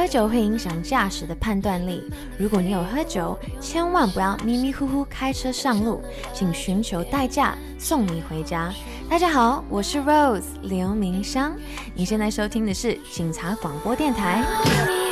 喝酒会影响驾驶的判断力，如果你有喝酒，千万不要迷迷糊糊开车上路，请寻求代驾送你回家。大家好，我是 Rose 刘明香，你现在收听的是警察广播电台。